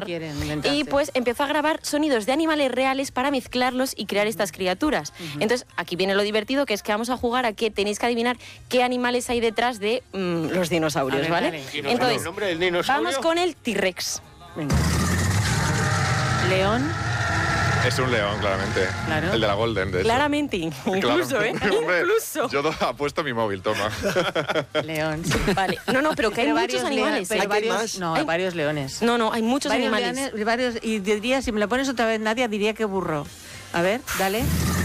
Y pues empezó a grabar sonidos de animales reales para mezclarlos y crear estas criaturas. Entonces, aquí viene lo divertido, que es que vamos a jugar a que tenéis que adivinar qué animales hay detrás de los dinosaurios, ¿vale? Entonces, vamos con el T-Rex. Venga. León. Es un león, claramente. Claro. El de la Golden, de hecho. Claramente, incluso, ¿eh? Hombre, Incluso. yo apuesto mi móvil, toma. León. Vale. No, pero que hay muchos animales. Pero ¿eh? varios, no, hay varios leones. No, hay muchos animales. Leones, varios, y diría, si me lo pones otra vez, Nadia, diría que burro. A ver, dale.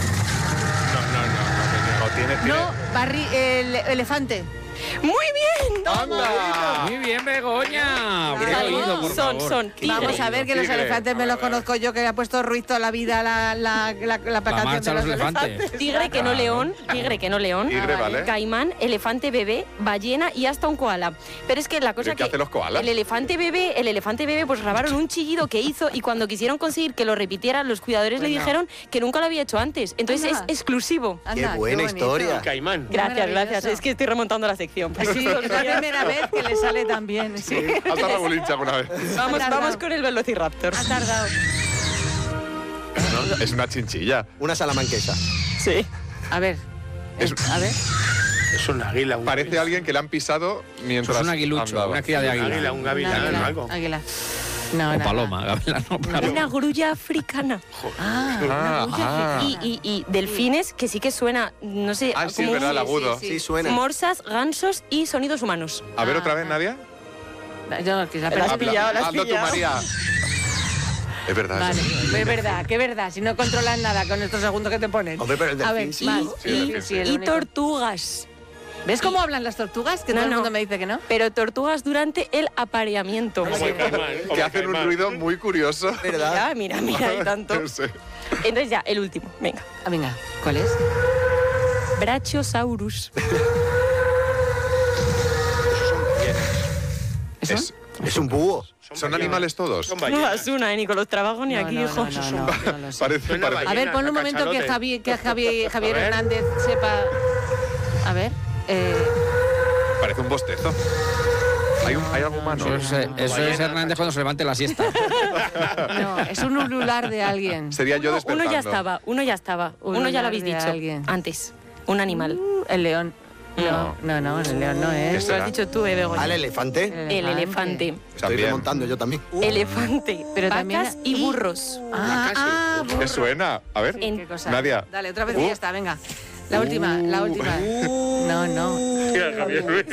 No, Elefante. ¡Muy bien! ¡Anda! Muy bien, Begoña. Bien Vale, oído, por favor. son tigre. Vamos a ver que los Tigre. elefantes me los conozco yo, que le ha puesto Ruiz toda la vida la canción marcha de los los elefantes. Tigre que no león, tigre que no león. Tigre, vale. Caimán, elefante bebé, ballena y hasta un koala. Pero es que la cosa ¿Pero qué hacen los koalas? el elefante bebé pues grabaron un chillido que hizo y cuando quisieron conseguir que lo repitiera, los cuidadores le dijeron que nunca lo había hecho antes. Entonces Anda. es exclusivo. Anda, Qué buena bonito. historia. Caimán. Gracias. maravilloso. Es que estoy remontando la sección. Sí, es la primera vez que le sale tan bien. Sí. Hasta Rabulincha alguna vez. Vamos con el Velociraptor. Ha tardado. Es una chinchilla. Una salamanquesa. Sí. A ver. Es- A ver. Es un águila. Parece alguien que le han pisado mientras Es un aguilucho, andaba. una cría de Un águila, águila. un gavilán o algo. Águila. No, O nada. paloma, gavilán o paloma. Una grulla africana. Y delfines, que sí que suena, no sé, Ah, sí, como es verdad, el agudo. Sí, suena. morsas, gansos y sonidos humanos. A ver otra vez, Nadia. Yo, que la La has persona- pillado, la has Hazlo tú, pillado. María. Es verdad. Vale, eso. es verdad, que verdad. Si no controlas nada con estos segundos que te ponen. Hombre, pero el A delfín ver, sí. más. Sí, el delfín sí. el Y único. tortugas. ¿Ves cómo hablan las tortugas? Que todo el mundo me dice que no. Pero tortugas durante el apareamiento. Como el caimán. como Que el hacen un caimán. ruido muy curioso. ¿Verdad? Mira, y tanto. No sé. Entonces ya, el último, venga. Ah, venga, ¿cuál es? Brachiosaurus. ¿Eso? Es un búho. ¿Son animales todos? Son No ballenas. das una, ni con los trabajos ni aquí, hijo. No lo sé. Parece, Suena parece. A ver, ponle un momento que Javier A ver. Hernández sepa. A ver. Parece un bostezo. ¿Hay algo humano? Eso es Hernández cuando se levante la siesta. No, es un ulular de alguien. Sería yo despertando. Uno ya estaba. Uno ya lo habéis de dicho alguien. antes. Un animal. El león. No, el león no es. Este- Lo has dicho tú, Begoña. ¿Al elefante? El elefante. Estoy También. remontando yo también. Elefante. Pero Vacas también- y burros. ¿Qué suena? A ver. ¿Qué cosa? Nadia. Dale, otra vez y ya está, venga. La última. No. Mira, Javier Ruiz.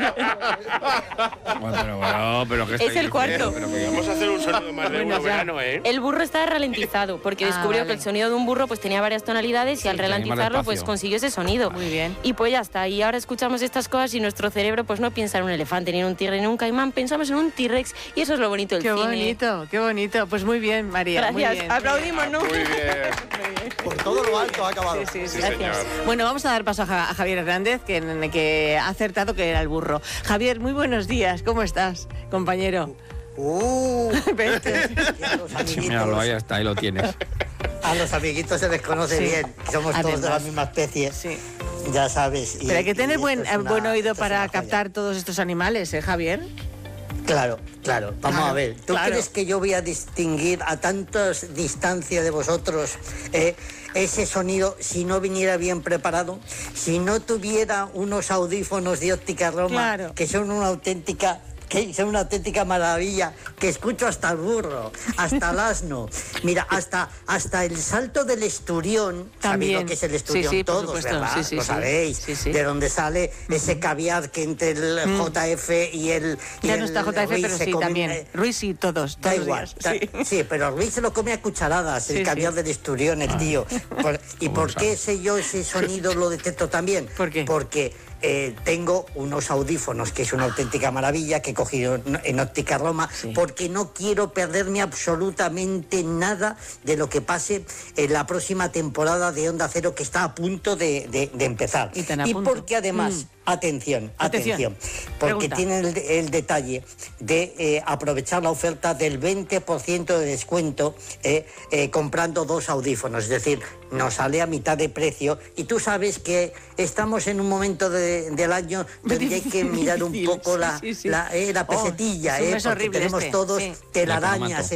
Pero ¿qué Es estáis el cuarto. diciendo? Pero Vamos a hacer un sonido más de Bueno, uno ya. verano, ¿eh? El burro está ralentizado porque descubrió que el sonido de un burro pues tenía varias tonalidades y al que hay más ralentizarlo pues despacio. consiguió ese sonido. Muy bien. Y pues ya está. Y ahora escuchamos estas cosas y nuestro cerebro pues no piensa en un elefante, ni en un tigre, ni en un caimán. Pensamos en un T-Rex y eso es lo bonito del Qué cine. bonito, qué bonito. Pues muy bien, María. Muy Gracias. bien. Aplaudimos, ¿no? Muy bien. Por todo lo alto ha acabado. Sí, Sí, Gracias. señor. Bueno, vamos a dar paso a Javier Hernández, que ha acertado que era el burro. Javier, muy buenos días. ¿Cómo estás, compañero? Vete. A los Sí, míralo, ahí está, ahí lo tienes. A los amiguitos se les conoce Sí. bien, que somos todos de la Además. misma especie, Sí. ya sabes. Pero hay que tener buen oído esto es para una joya. captar todos estos animales, ¿eh, Javier? Claro. Vamos a ver. ¿Tú claro. crees que yo voy a distinguir a tantas distancia de vosotros ese sonido si no viniera bien preparado? Si no tuviera unos audífonos de óptica Roma, Claro. que son una auténtica maravilla, que escucho hasta el burro, hasta el asno. Mira, hasta el salto del esturión, También. ¿sabéis lo que es el esturión? Sí, por Todos, supuesto. ¿verdad? Sí, sí, lo sí. sabéis, Sí, sí. de donde sale ese caviar que entre el JF y el... Ya no está JF, Ruiz pero se sí, come- también. Ruiz y todos Da los igual. días. Sí. Sí, pero Ruiz se lo come a cucharadas, Sí, el caviar sí. del esturión, el tío. ¿Y por qué sé yo ese sonido lo detecto también? ¿Por qué? Porque tengo unos audífonos, que es una auténtica maravilla, que he cogido en óptica Roma, porque no quiero perderme absolutamente nada de lo que pase en la próxima temporada de Onda Cero, que está a punto de empezar. Y tan a Y punto. porque además... Atención, porque Pregunta. tienen el detalle de aprovechar la oferta del 20% de descuento comprando dos audífonos, es decir, nos sale a mitad de precio y tú sabes que estamos en un momento del año donde hay que mirar un Difícil, poco sí, sí. la pesetilla, es un mes porque horrible tenemos este, todos sí. telarañas